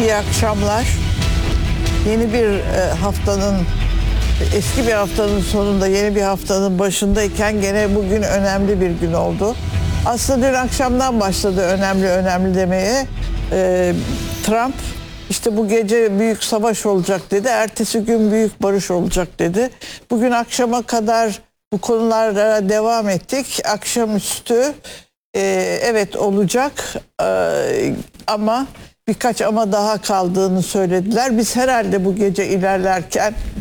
İyi akşamlar. Yeni bir haftanın, eski bir haftanın sonunda yeni bir haftanın başındayken gene bugün önemli bir gün oldu. Aslında dün akşamdan başladı önemli demeye. Trump işte bu gece büyük savaş olacak dedi. Ertesi gün büyük barış olacak dedi. Bugün akşama kadar bu konulara devam ettik. Akşamüstü evet olacak ama birkaç ama daha kaldığını söylediler. Biz herhalde bu gece ilerlerken